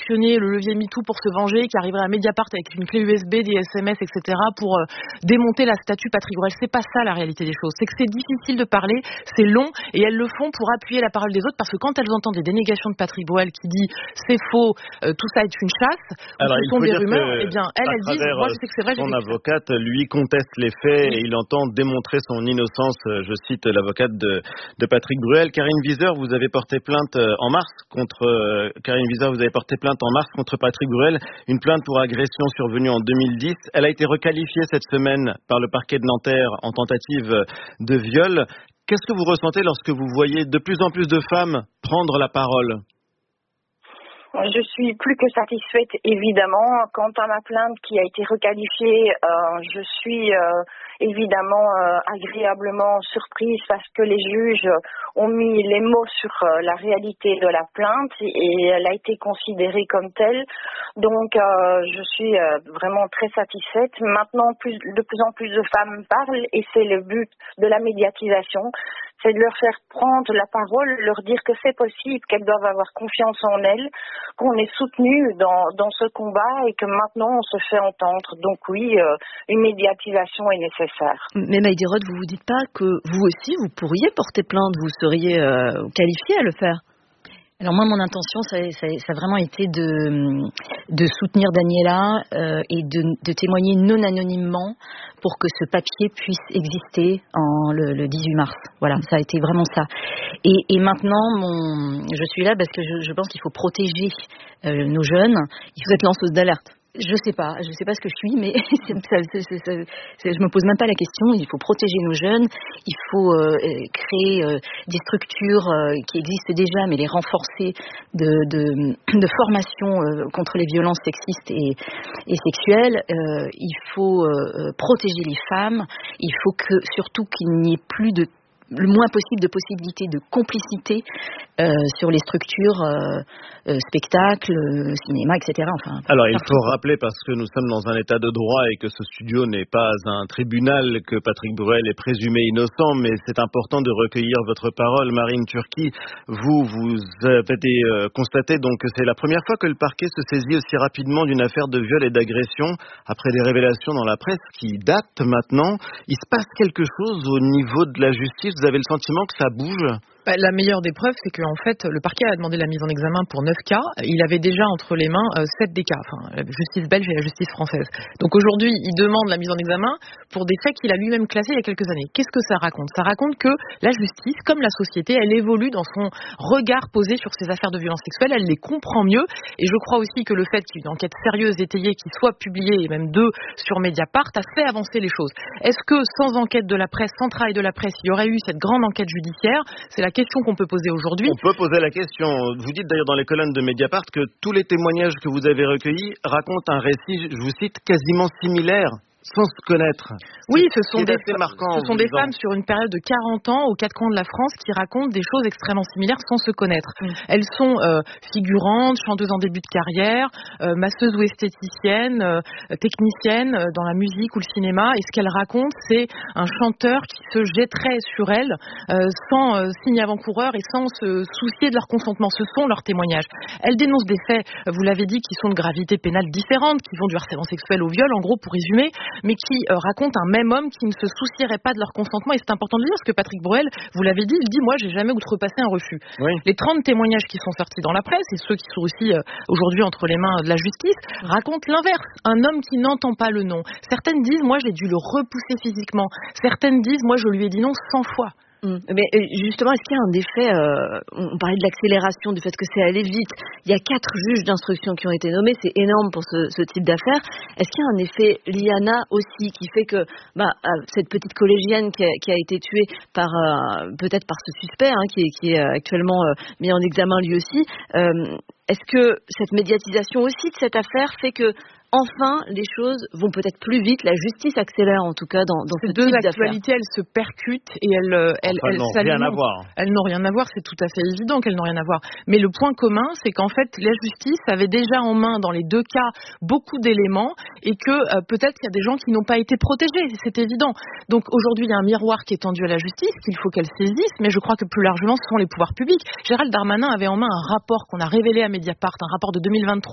actionner le levier MeToo pour se venger, qui arriverait à Mediapart avec une clé USB, des SMS, etc. pour démonter la statue Patrick Bruel. C'est pas ça la réalité des choses. C'est que c'est difficile de parler, c'est long, et elles le font pour appuyer la parole des autres, parce que quand elles entendent des dénégations de Patrick Bruel qui dit c'est faux, tout ça est une chasse, ou ce sont des rumeurs, eh bien elles disent moi je sais que c'est vrai. Son avocate lui conteste les faits et il entend démontrer son innocence. Je cite l'avocate de Patrick Bruel. Karine Wieser, vous avez porté plainte en mars contre Patrick Bruel, une plainte pour agression survenue en 2010. Elle a été requalifiée cette semaine par le parquet de Nanterre en tentative de viol. Qu'est-ce que vous ressentez lorsque vous voyez de plus en plus de femmes prendre la parole ? Je suis plus que satisfaite, évidemment. Quant à ma plainte qui a été requalifiée, je suis évidemment agréablement surprise parce que les juges ont mis les mots sur la réalité de la plainte et elle a été considérée comme telle. Donc, je suis vraiment très satisfaite. Maintenant, de plus en plus de femmes parlent et c'est le but de la médiatisation. C'est de leur faire prendre la parole, leur dire que c'est possible, qu'elles doivent avoir confiance en elles, qu'on est soutenu dans ce combat et que maintenant on se fait entendre. Donc oui, une médiatisation est nécessaire. Mais Maïdé Roth, vous vous dites pas que vous aussi, vous pourriez porter plainte, vous seriez qualifié à le faire ? Alors moi, mon intention, ça a vraiment été de soutenir Daniela et de témoigner non anonymement pour que ce papier puisse exister le 18 mars. Voilà, ça a été vraiment ça. Et maintenant, je suis là parce que je pense qu'il faut protéger nos jeunes. Vous êtes lanceuse d'alerte. Je sais pas ce que je suis, mais je me pose même pas la question. Il faut protéger nos jeunes, il faut créer des structures qui existent déjà, mais les renforcer de formation contre les violences sexistes et sexuelles. Il faut protéger les femmes. Il faut surtout qu'il n'y ait plus le moins possible de possibilités de complicité sur les structures, spectacles, cinéma, etc. Enfin, alors, il faut rappeler, parce que nous sommes dans un état de droit et que ce studio n'est pas un tribunal, que Patrick Bruel est présumé innocent, mais c'est important de recueillir votre parole. Marine Turki, vous avez constaté donc que c'est la première fois que le parquet se saisit aussi rapidement d'une affaire de viol et d'agression après des révélations dans la presse qui datent maintenant. Il se passe quelque chose au niveau de la justice? Vous avez le sentiment que ça bouge? La meilleure des preuves, c'est qu'en fait, le parquet a demandé la mise en examen pour 9 cas. Il avait déjà entre les mains 7 des cas, enfin, la justice belge et la justice française. Donc aujourd'hui, il demande la mise en examen pour des faits qu'il a lui-même classés il y a quelques années. Qu'est-ce que ça raconte ? Ça raconte que la justice, comme la société, elle évolue dans son regard posé sur ces affaires de violence sexuelle. Elle les comprend mieux. Et je crois aussi que le fait qu'il y ait une enquête sérieuse, étayée, qui soit publiée, et même 2 sur Mediapart, a fait avancer les choses. Est-ce que sans enquête de la presse, sans travail de la presse, il y aurait eu cette grande enquête judiciaire ? C'est la question qu'on peut poser aujourd'hui. On peut poser la question. Vous dites d'ailleurs dans les colonnes de Mediapart que tous les témoignages que vous avez recueillis racontent un récit, je vous cite, quasiment similaire, sans se connaître. Oui, ce sont des femmes sur une période de 40 ans aux 4 coins de la France qui racontent des choses extrêmement similaires sans se connaître. Elles sont figurantes, chanteuses en début de carrière, masseuses ou esthéticiennes, techniciennes dans la musique ou le cinéma. Et ce qu'elles racontent, c'est un chanteur qui se jetterait sur elles sans signe avant-coureur et sans se soucier de leur consentement. Ce sont leurs témoignages. Elles dénoncent des faits, vous l'avez dit, qui sont de gravité pénale différente, qui vont du harcèlement sexuel au viol, en gros, pour résumer, mais qui racontent un même homme qui ne se soucierait pas de leur consentement. Et c'est important de le dire, parce que Patrick Bruel, vous l'avez dit, il dit « moi, j'ai jamais outrepassé un refus ». Oui. Les 30 témoignages qui sont sortis dans la presse, et ceux qui sont aussi aujourd'hui entre les mains de la justice, racontent l'inverse. Un homme qui n'entend pas le non. Certaines disent « moi, j'ai dû le repousser physiquement ». Certaines disent « moi, je lui ai dit non 100 fois ». Mais justement, est-ce qu'il y a un effet, on parlait de l'accélération, du fait que c'est allé vite, il y a 4 juges d'instruction qui ont été nommés, c'est énorme pour ce type d'affaires. Est-ce qu'il y a un effet Liana aussi qui fait que cette petite collégienne qui a été tuée peut-être par ce suspect qui est actuellement mis en examen lui aussi, est-ce que cette médiatisation aussi de cette affaire fait que enfin, les choses vont peut-être plus vite, la justice accélère en tout cas dans ce type d'affaires. Ces deux actualités, elles se percutent et elles n'ont rien à voir. Elles n'ont rien à voir, c'est tout à fait évident qu'elles n'ont rien à voir. Mais le point commun, c'est qu'en fait, la justice avait déjà en main, dans les 2 cas, beaucoup d'éléments et que peut-être il y a des gens qui n'ont pas été protégés, c'est évident. Donc aujourd'hui, il y a un miroir qui est tendu à la justice, qu'il faut qu'elle saisisse, mais je crois que plus largement, ce sont les pouvoirs publics. Gérald Darmanin avait en main un rapport qu'on a révélé à Mediapart, un rapport de 2023